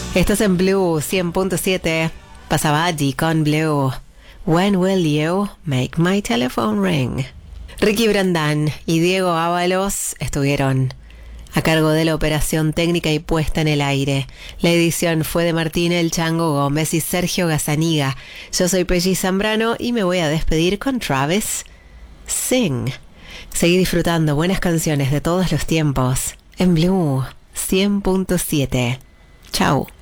Estás en Blue 100.7. Pasaba allí con Blue. When will you make my telephone ring? Ricky Brandán y Diego Ábalos estuvieron a cargo de la operación técnica y puesta en el aire. La edición fue de Martín El Chango Gómez y Sergio Gazzaniga. Yo soy Pelli Zambrano y me voy a despedir con Travis. Sing. Seguí disfrutando buenas canciones de todos los tiempos en Blue 100.7. Chau.